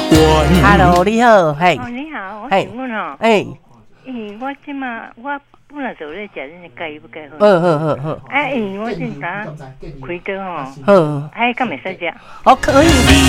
Hello， 你好，嘿。 你好，我请问哦，我即马我本来就咧食恁的钙不钙好？ 好。 我正打开刀哦，敢会使食？ 可以。